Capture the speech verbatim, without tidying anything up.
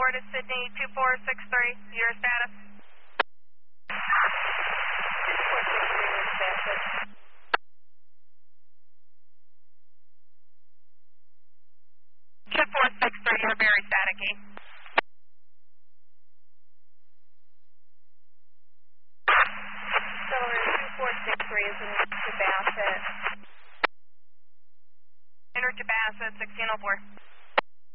four to Sydney, two four six three, your status? two four six three, you're very staticky. Accelerator two four six three is in to Bassett. Enter to Bassett, sixteen oh four.